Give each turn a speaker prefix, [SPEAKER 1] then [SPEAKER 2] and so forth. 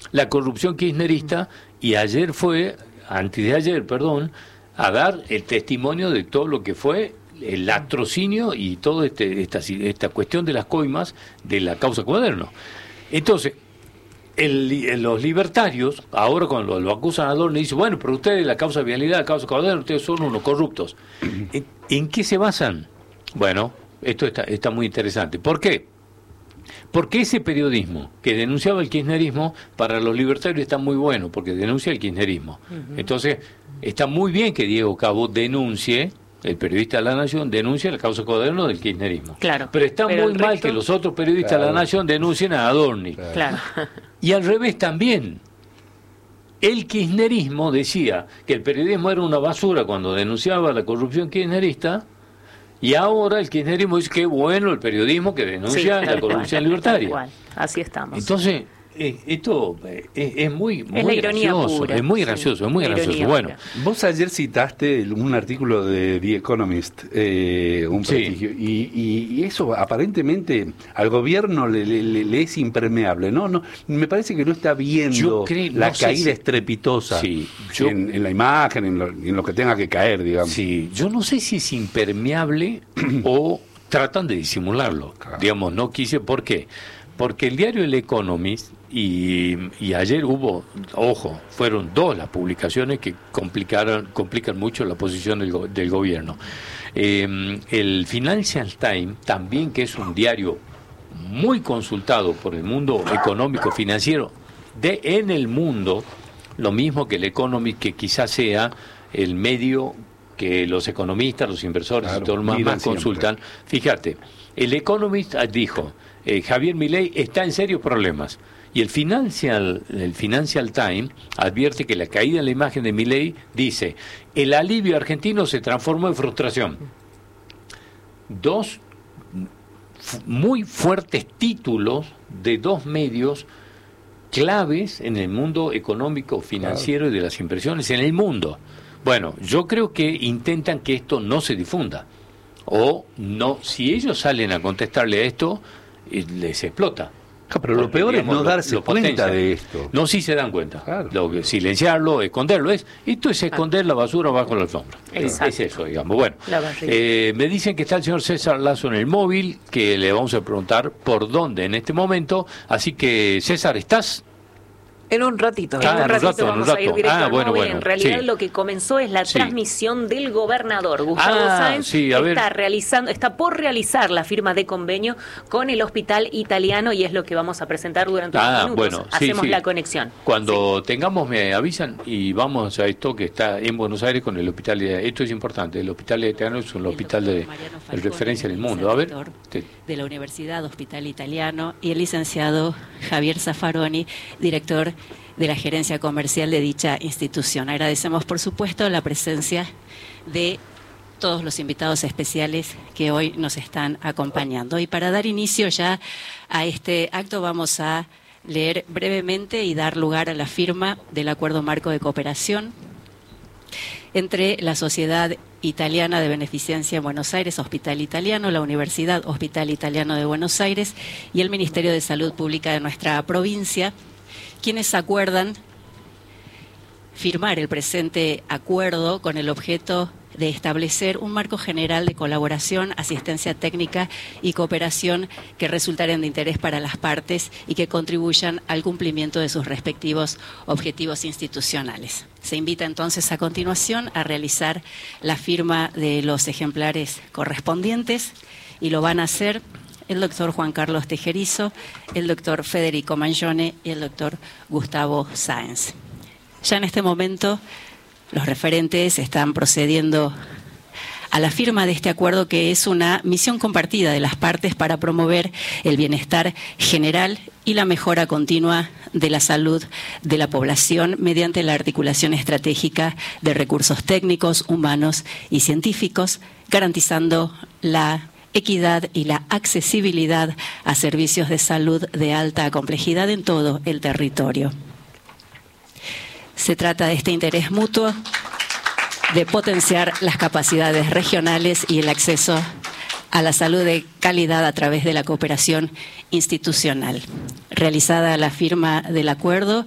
[SPEAKER 1] la corrupción kirchnerista, y antes de ayer, a dar el testimonio de todo lo que fue el latrocinio y toda esta cuestión de las coimas de la causa Cuaderno. Entonces, los libertarios, ahora cuando lo acusan a Adorno, dicen, bueno, pero ustedes, la causa vialidad, la causa Cuaderno, ustedes son unos corruptos. ¿En qué se basan? Bueno, esto está muy interesante. ¿Por qué? Porque ese periodismo que denunciaba el kirchnerismo, para los libertarios está muy bueno, porque denuncia el kirchnerismo. Entonces, está muy bien que Diego Cabo denuncie, el periodista de La Nación, denuncia la causa Cuaderno del kirchnerismo.
[SPEAKER 2] Claro.
[SPEAKER 1] Pero está muy mal que los otros periodistas de La Nación denuncien a Adorni.
[SPEAKER 2] Claro.
[SPEAKER 1] Y al revés también. El kirchnerismo decía que el periodismo era una basura cuando denunciaba la corrupción kirchnerista, y ahora el kirchnerismo dice que bueno el periodismo que denuncia la corrupción libertaria.
[SPEAKER 2] Igual. Así estamos.
[SPEAKER 1] Entonces, esto es muy
[SPEAKER 2] la ironía
[SPEAKER 1] gracioso,
[SPEAKER 2] pura.
[SPEAKER 1] es muy gracioso, es muy gracioso. Bueno,
[SPEAKER 3] vos ayer citaste un artículo de The Economist, un prestigio, y eso aparentemente al gobierno le es impermeable, ¿no? Me parece que no está viendo la caída estrepitosa en la imagen, en lo que tenga que caer, digamos.
[SPEAKER 1] Sí, yo no sé si es impermeable o tratan de disimularlo. Claro. Digamos, no quise, ¿por qué? Porque el diario El Economist, y ayer fueron 2 las publicaciones que complican mucho la posición del gobierno. El Financial Times, también, que es un diario muy consultado por el mundo económico financiero en el mundo, lo mismo que el Economist, que quizás sea el medio que los economistas, los inversores y todos los más consultan. Fíjate, el Economist dijo, Javier Milei está en serios problemas. Y el Financial Times advierte que la caída en la imagen de Milei, dice, el alivio argentino se transformó en frustración. 2 muy fuertes títulos de 2 medios claves en el mundo económico, financiero y de las inversiones en el mundo. Bueno, yo creo que intentan que esto no se difunda. O no, si ellos salen a contestarle a esto, les explota.
[SPEAKER 3] Pero lo peor es no darse cuenta de esto.
[SPEAKER 1] No, sí se dan cuenta. Claro. Silenciarlo, esconderlo. Esto es esconder la basura bajo la alfombra. Es eso, digamos. Bueno, me dicen que está el señor César Lazo en el móvil, que le vamos a preguntar por dónde en este momento. Así que, César, ¿estás?
[SPEAKER 2] En un ratito. Vamos a ir directo al móvil. En realidad lo que comenzó es la transmisión del gobernador. Gustavo Sáenz está por realizar la firma de convenio con el Hospital Italiano, y es lo que vamos a presentar durante unos minutos.
[SPEAKER 1] Bueno, hacemos
[SPEAKER 2] la conexión.
[SPEAKER 1] Cuando tengamos me avisan y vamos a esto que está en Buenos Aires con el Hospital. Esto es importante. El Hospital Italiano es un hospital de referencia en el mundo. A ver.
[SPEAKER 4] De la Universidad Hospital Italiano, y el licenciado Javier Zaffaroni, director de la gerencia comercial de dicha institución. Agradecemos, por supuesto, la presencia de todos los invitados especiales que hoy nos están acompañando. Y para dar inicio ya a este acto, vamos a leer brevemente y dar lugar a la firma del Acuerdo Marco de Cooperación entre la Sociedad Italiana de Beneficencia en Buenos Aires, Hospital Italiano, la Universidad Hospital Italiano de Buenos Aires y el Ministerio de Salud Pública de nuestra provincia, quienes acuerdan firmar el presente acuerdo con el objeto de establecer un marco general de colaboración, asistencia técnica y cooperación que resultaren de interés para las partes y que contribuyan al cumplimiento de sus respectivos objetivos institucionales. Se invita entonces a continuación a realizar la firma de los ejemplares correspondientes, y lo van a hacer el doctor Juan Carlos Tejerizo, el doctor Federico Mangione y el doctor Gustavo Sáenz. Ya en este momento los referentes están procediendo a la firma de este acuerdo, que es una misión compartida de las partes para promover el bienestar general y la mejora continua de la salud de la población mediante la articulación estratégica de recursos técnicos, humanos y científicos, garantizando la equidad y la accesibilidad a servicios de salud de alta complejidad en todo el territorio. Se trata de este interés mutuo de potenciar las capacidades regionales y el acceso a la salud de calidad a través de la cooperación institucional. Realizada la firma del acuerdo,